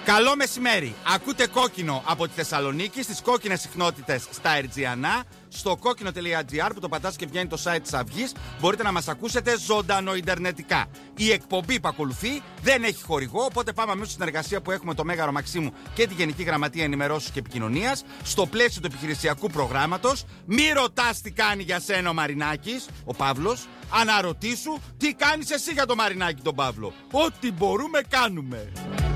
Καλό μεσημέρι. Ακούτε Κόκκινο από τη Θεσσαλονίκη στις κόκκινες συχνότητες στα Ερτζιανά. Στο κόκκινο.gr που το πατάς και βγαίνει το site της Αυγής, μπορείτε να μας ακούσετε ζωντανοιντερνετικά. Η εκπομπή που ακολουθεί δεν έχει χορηγό, οπότε πάμε αμέσως στην συνεργασία που έχουμε το Μέγαρο Μαξίμου και τη Γενική Γραμματεία Ενημερώσεως και Επικοινωνίας στο πλαίσιο του επιχειρησιακού προγράμματος. Μη ρωτάς τι κάνει για σένα ο Μαρινάκης, ο Παύλος. Αναρωτήσου τι κάνεις εσύ για το Μαρινάκη τον Παύλο. Ό,τι μπορούμε κάνουμε.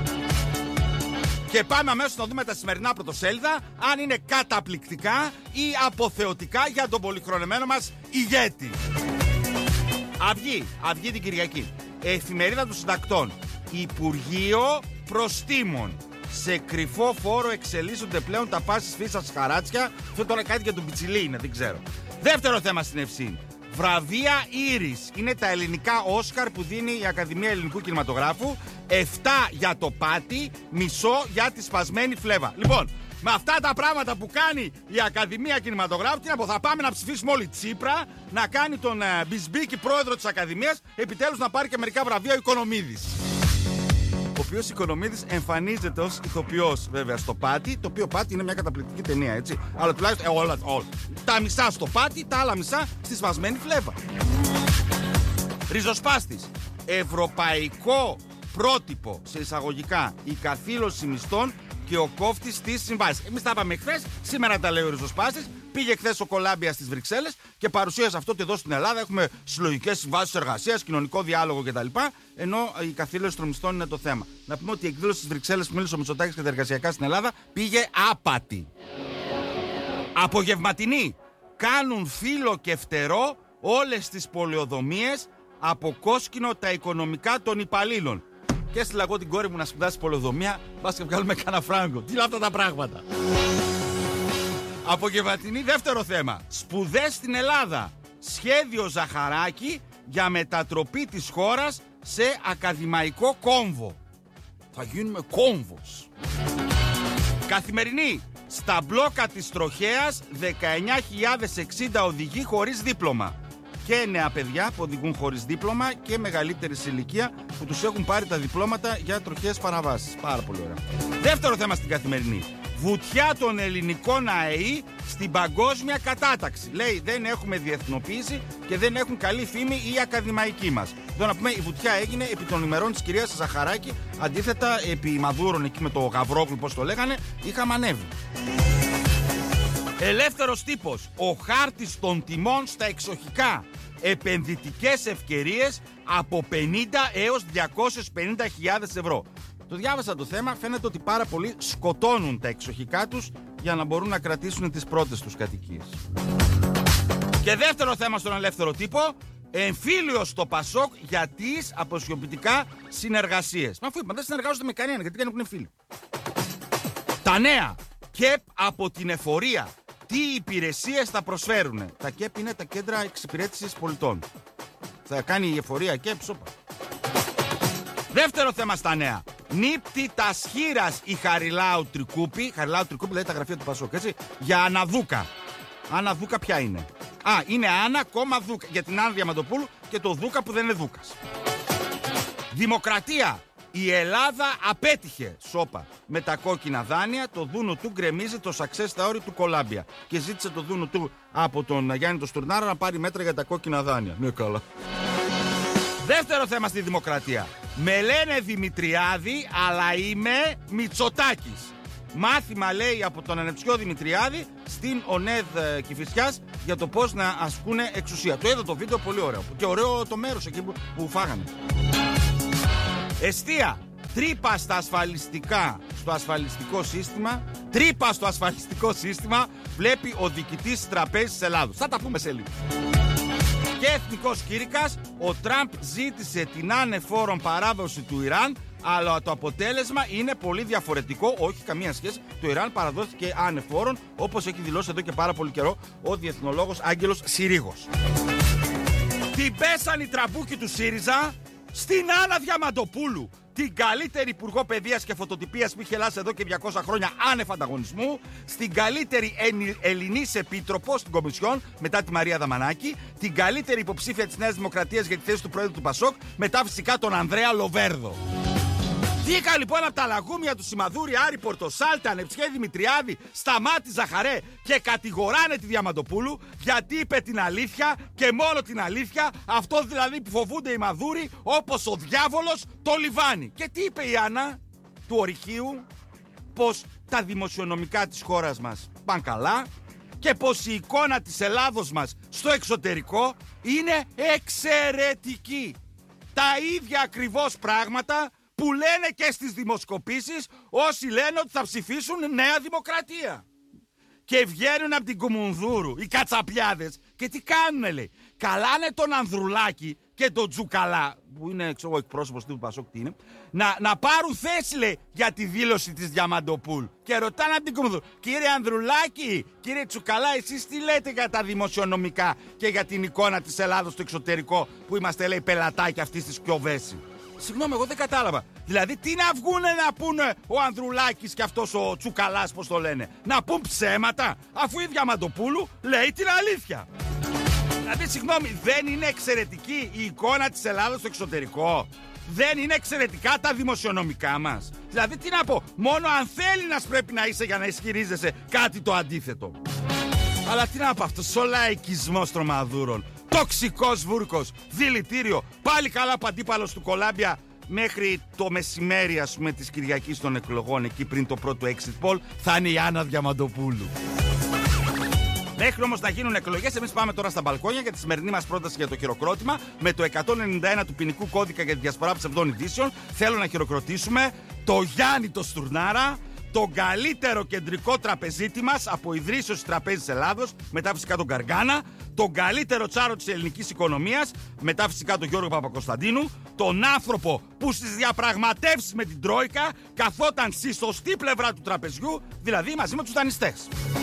Και πάμε αμέσως να δούμε τα σημερινά πρωτοσέλιδα, αν είναι καταπληκτικά ή αποθεωτικά για τον πολυχρονεμένο μας ηγέτη. Αυγή την Κυριακή. Εφημερίδα των Συντακτών. Υπουργείο Προστίμων. Σε κρυφό φόρο εξελίσσονται πλέον τα πάσης φύσας χαράτσια. Αυτό τώρα κάτι για τον Πιτσιλί είναι, δεν ξέρω. Δεύτερο θέμα στην Ευσύνη. Βραβεία Ήρης. Είναι τα ελληνικά Όσκαρ που δίνει η Ακαδημία Ελληνικού Κινηματογράφου. 7 για το πάτη, μισό για τη σπασμένη φλέβα. Λοιπόν, με αυτά τα πράγματα που κάνει η Ακαδημία Κινηματογράφου, θα πάμε να ψηφίσουμε όλοι Τσίπρα, να κάνει τον Μπισμπίκη πρόεδρο της Ακαδημίας, επιτέλους να πάρει και μερικά βραβεία ο Οικονομίδης. Ο οποίος Οικονομίδης εμφανίζεται ως ηθοποιός βέβαια στο Πάτη, το οποίο Πάτη είναι μια καταπληκτική ταινία, έτσι. Αλλά τουλάχιστον όλα. Τα μισά στο Πάτη, τα άλλα μισά στη σπασμένη φλέβα. Ριζοσπάστης. Ευρωπαϊκό πρότυπο, σε εισαγωγικά, η καθήλωση μισθών και ο κόφτης της συμβάσης. Εμείς τα είπαμε χθες, σήμερα τα λέει ο Ριζοσπάστης. Πήγε χθες ο Κολάμπια στις Βρυξέλλες και παρουσίασε αυτό ότι εδώ στην Ελλάδα έχουμε συλλογικές συμβάσεις εργασίας, κοινωνικό διάλογο κτλ. Ενώ η καθήλωση των μισθών είναι το θέμα. Να πούμε ότι η εκδήλωση στις Βρυξέλλες που μίλησε ο Μητσοτάκης και τα εργασιακά στην Ελλάδα πήγε άπατη. Απογευματινή. Κάνουν φύλλο και φτερό όλες τις πολεοδομίες από κόσκινο τα οικονομικά των υπαλλήλων. Και έστειλα εγώ την κόρη μου να σπουδάσει πολεοδομία, μπας και βγάλουμε κανένα φράγκο. Τι είναι αυτά τα πράγματα. Απογευματινή, δεύτερο θέμα. Σπουδές στην Ελλάδα. Σχέδιο Ζαχαράκη για μετατροπή της χώρας σε ακαδημαϊκό κόμβο. Θα γίνουμε κόμβος. Καθημερινή. Στα μπλόκα της τροχέας 19.060 οδηγοί χωρίς δίπλωμα. Και νέα παιδιά που οδηγούν χωρίς δίπλωμα και μεγαλύτερη σε ηλικία που τους έχουν πάρει τα διπλώματα για τροχαίες παραβάσεις. Πάρα πολύ ωραία. Δεύτερο θέμα στην Καθημερινή. Βουτιά των ελληνικών ΑΕΗ στην παγκόσμια κατάταξη. Λέει δεν έχουμε διεθνοποίηση και δεν έχουν καλή φήμη οι ακαδημαϊκοί μας. Εδώ να πούμε η βουτιά έγινε επί των ημερών της κυρίας Ζαχαράκη. Αντίθετα επί Μαδούρων εκεί με το Γαβρόγλου πώς το λέγανε είχαμε ανέβει. Ελεύθερος τύπος. Ο χάρτης των τιμών στα εξοχικά. Επενδυτικές ευκαιρίες από 50 έως 250.000 ευρώ. Το διάβασα το θέμα, φαίνεται ότι πάρα πολλοί σκοτώνουν τα εξοχικά τους για να μπορούν να κρατήσουν τις πρώτες τους κατοικίες. Και δεύτερο θέμα στον ελεύθερο τύπο, εμφύλιο στο Πασόκ για τις αποσιοποιητικά συνεργασίες. Μα αφού είπαν δεν συνεργάζονται με κανέναν, γιατί κάνουν εμφύλιο. Τα νέα ΚΕΠ από την εφορία. Τι υπηρεσίες θα προσφέρουν. Τα ΚΕΠ είναι τα κέντρα εξυπηρέτησης πολιτών. Θα κάνει η εφορία ΚΕΠ, σώπα. Δεύτερο θέμα στα νέα. Νύπτη τα σχήρας η Χαριλάου Τρικούπη. Χαριλάου Τρικούπη δηλαδή τα γραφεία του Πασόκ, έτσι. Για Αναδούκα. Αναδούκα ποια είναι. Είναι Άννα, Δούκα. Για την Άννα Διαμαντοπούλου και το Δούκα που δεν είναι Δούκας. Δημοκρατία. Η Ελλάδα απέτυχε, σώπα, με τα κόκκινα δάνεια. Το δούνο του γκρεμίζει το success story του Κολάμπια. Και ζήτησε το δούνο του από τον Γιάννη τον Στουρνάρα να πάρει μέτρα για τα κόκκινα δάνεια. Ναι, καλά. Δεύτερο θέμα στη Δημοκρατία. Με λένε Δημητριάδη, αλλά είμαι Μητσοτάκης. Μάθημα λέει από τον Ανεψιό Δημητριάδη στην ΟΝΕΔ Κηφισιάς για το πώς να ασκούν εξουσία. Το είδα το βίντεο, πολύ ωραίο. Και ωραίο το μέρος εκεί που φάγανε. Εστία. Τρύπα στα ασφαλιστικά, στο ασφαλιστικό σύστημα. Τρύπα στο ασφαλιστικό σύστημα βλέπει ο διοικητής της Τραπέζης της Ελλάδος. Θα τα πούμε σε λίγο. Και εθνικός κήρυκας, ο Τραμπ ζήτησε την ανεφόρον παράδοση του Ιράν, αλλά το αποτέλεσμα είναι πολύ διαφορετικό, όχι καμία σχέση. Το Ιράν παραδόθηκε ανεφόρον, όπως έχει δηλώσει εδώ και πάρα πολύ καιρό ο διεθνολόγος Άγγελος Συρίγος. Την πέσαν οι τραμπούκοι του ΣΥΡΙΖΑ στην Άννα Διαμαντοπούλου, την καλύτερη υπουργό παιδείας και φωτοτυπίας που είχε ελάσει εδώ και 200 χρόνια άνευ ανταγωνισμού, στην καλύτερη Ελληνής επίτροπο στην Κομισιόν μετά τη Μαρία Δαμανάκη, την καλύτερη υποψήφια της Νέας Δημοκρατίας για τη θέση του Πρόεδρου του Πασόκ, μετά φυσικά τον Ανδρέα Λοβέρδο. Βγήκα λοιπόν από τα λαγούμια του Σιμαδούρη, Άρη Πορτοσάλτα, Νεψιέ Δημητριάδη, Σταμάτη Ζαχαρέ και κατηγοράνε τη Διαμαντοπούλου γιατί είπε την αλήθεια και μόνο την αλήθεια, αυτό δηλαδή που φοβούνται οι Μαδούροι όπως ο διάβολος το λιβάνι. Και τι είπε η Άννα του Ορυχείου? Πως τα δημοσιονομικά της χώρας μας πάνε καλά και πως η εικόνα της Ελλάδος μας στο εξωτερικό είναι εξαιρετική. Τα ίδια ακριβώς πράγματα που λένε και στις δημοσκοπήσεις όσοι λένε ότι θα ψηφίσουν Νέα Δημοκρατία. Και βγαίνουν από την Κουμουνδούρου οι κατσαπιάδες και τι κάνουνε, λέει? Καλάνε τον Ανδρουλάκη και τον Τζουκαλά, που είναι εκπρόσωπος του Πασόκ, τι είναι, να πάρουν θέση, λέει, για τη δήλωση της Διαμαντοπούλου. Και ρωτάνε από την Κουμουνδούρου, κύριε Ανδρουλάκη, κύριε Τζουκαλά, εσείς τι λέτε για τα δημοσιονομικά και για την εικόνα της Ελλάδος στο εξωτερικό, που είμαστε, λέει, πελατάκια αυτής της Κιοβέση? Συγγνώμη, εγώ δεν κατάλαβα. Δηλαδή, τι να βγούνε να πούνε ο Ανδρουλάκης και αυτός ο Τσουκαλάς, πώς το λένε? Να πούν ψέματα, αφού η Διαμαντοπούλου λέει την αλήθεια. Δηλαδή, συγγνώμη, δεν είναι εξαιρετική η εικόνα της Ελλάδος στο εξωτερικό? Δεν είναι εξαιρετικά τα δημοσιονομικά μας? Δηλαδή, τι να πω, μόνο αν Θέληνας πρέπει να είσαι για να ισχυρίζεσαι κάτι το αντίθετο. Αλλά τι να πω, αυτός ο λαϊκισμός των Μαδούρων, τοξικός βούρκος, δηλητήριο, πάλι καλά που αντίπαλος του Κολάμπια μέχρι το μεσημέρι, ας πούμε, της Κυριακής των εκλογών, εκεί πριν το πρώτο exit poll, θα είναι η Άννα Διαμαντοπούλου. Μέχρι όμως να γίνουν εκλογές, εμείς πάμε τώρα στα μπαλκόνια για τη σημερινή μας πρόταση για το χειροκρότημα. Με το 191 του ποινικού κώδικα για τη διασπορά ψευδών ειδήσεων, θέλω να χειροκροτήσουμε το Γιάννη το Στουρνάρα, τον καλύτερο κεντρικό τραπεζίτη μας από ιδρύσεως της Τραπέζης Ελλάδος, μετά φυσικά τον Καργκάνα, τον καλύτερο τσάρο της ελληνικής οικονομίας, μετά φυσικά τον Γιώργο Παπακοσταντίνου, τον άνθρωπο που στις διαπραγματεύσεις με την Τρόικα καθόταν στη σωστή πλευρά του τραπεζιού, δηλαδή μαζί με τους δανειστές.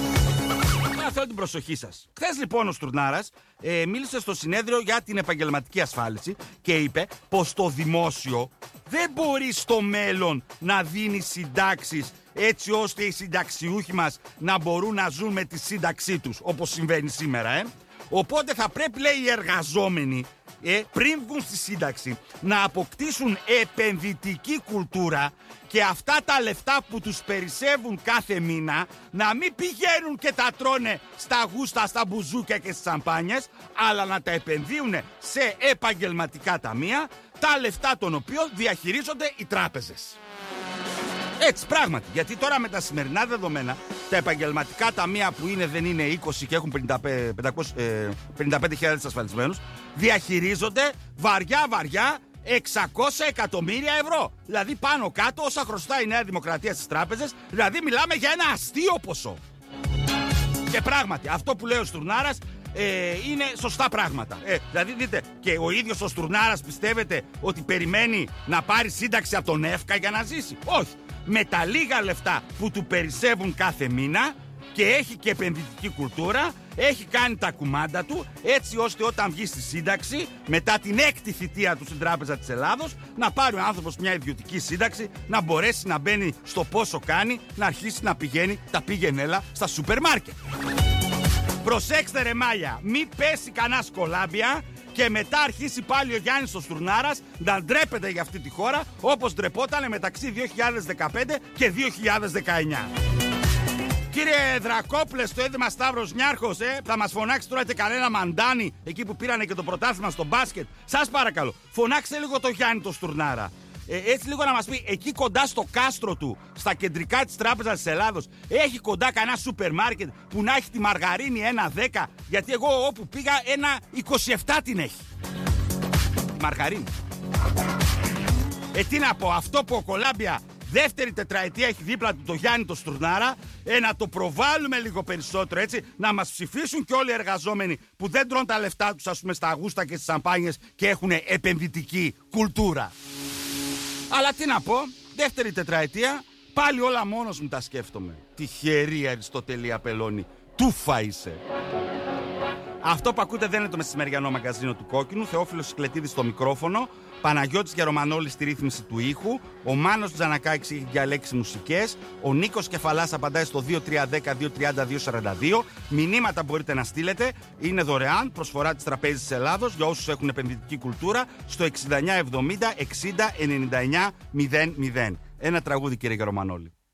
Θέλω την προσοχή σας. Χθες λοιπόν ο Στουρνάρας μίλησε στο συνέδριο για την επαγγελματική ασφάλιση και είπε πως το δημόσιο δεν μπορεί στο μέλλον να δίνει συντάξεις έτσι ώστε οι συνταξιούχοι μας να μπορούν να ζουν με τη σύνταξή τους, όπως συμβαίνει σήμερα. Οπότε θα πρέπει, λέει, οι εργαζόμενοι πριν βγουν στη σύνταξη να αποκτήσουν επενδυτική κουλτούρα και αυτά τα λεφτά που τους περισσεύουν κάθε μήνα να μην πηγαίνουν και τα τρώνε στα γούστα, στα μπουζούκια και στις σαμπάνιες, αλλά να τα επενδύουν σε επαγγελματικά ταμεία, τα λεφτά των οποίων διαχειρίζονται οι τράπεζες. Έτσι, πράγματι, γιατί τώρα με τα σημερινά δεδομένα τα επαγγελματικά ταμεία που δεν είναι 20 και έχουν 55.000 ασφαλισμένους, διαχειρίζονται βαριά 600 εκατομμύρια ευρώ. Δηλαδή πάνω κάτω όσα χρωστάει η Νέα Δημοκρατία στις τράπεζες, δηλαδή μιλάμε για ένα αστείο ποσό. Και πράγματι, αυτό που λέει ο Στουρνάρας είναι σωστά πράγματα. Δηλαδή δείτε, και ο ίδιος ο Στουρνάρας πιστεύετε ότι περιμένει να πάρει σύνταξη από τον ΕΦΚΑ για να ζήσει? Όχι. Με τα λίγα λεφτά που του περισσεύουν κάθε μήνα και έχει και επενδυτική κουλτούρα, έχει κάνει τα κουμάντα του έτσι ώστε όταν βγει στη σύνταξη, μετά την 6η θητεία του στην Τράπεζα της Ελλάδος, να πάρει ο άνθρωπος μια ιδιωτική σύνταξη, να μπορέσει να μπαίνει στο πόσο κάνει, να αρχίσει να πηγαίνει τα πήγαινέλα στα σούπερ μάρκετ. Προσέξτε ρε μάλια, μη πέσει κανένα Κολάμπια και μετά αρχίσει πάλι ο Γιάννης ο Στουρνάρας να ντρέπεται για αυτή τη χώρα όπως ντρεπότανε μεταξύ 2015 και 2019. Κύριε Δρακόπουλε, στο έδημα Σταύρος Νιάρχος, θα μας φωνάξει τώρα κανένα μαντάνι εκεί που πήρανε και το πρωτάθλημα στο μπάσκετ? Σας παρακαλώ, φωνάξτε λίγο το Γιάννη το Στουρνάρα. Έτσι λίγο να μας πει, εκεί κοντά στο κάστρο του, στα κεντρικά της Τράπεζας της Ελλάδος, έχει κοντά κανένα σούπερ μάρκετ που να έχει τη μαργαρίνη 1,10? Γιατί εγώ όπου πήγα 1,27 την έχει τη μαργαρίνη. Τι να πω, αυτό που ο Κολάμπια δεύτερη τετραετία έχει δίπλα του το Γιάννη το Στουρνάρα, να το προβάλλουμε λίγο περισσότερο, έτσι, να μας ψηφίσουν και όλοι οι εργαζόμενοι που δεν τρώνε τα λεφτά τους, ας πούμε, στα αγούστα και στις σαμπάνιες και έχουν επενδυτική κουλτούρα. Αλλά τι να πω, δεύτερη τετραετία, πάλι όλα μόνος μου τα σκέφτομαι. Τυχερή Αριστοτελή Απελώνη, τούφα είσαι. Αυτό που ακούτε δεν είναι το μεσημεριανό μαγκαζίνο του Κόκκινου. Θεόφιλος Σικλετίδης στο μικρόφωνο. Παναγιώτης Γερομανόλης στη ρύθμιση του ήχου. Ο Μάνος Τζανακάκης έχει διαλέξει μουσικές. Ο Νίκος Κεφαλάς απαντάει στο 2310-230-242. Μηνύματα μπορείτε να στείλετε. Είναι δωρεάν. Προσφορά της Τραπέζης της Ελλάδος για όσους έχουν επενδυτική κουλτούρα στο 6970 60 99 00. Ένα τραγούδι, κύριε Γερομανόλη.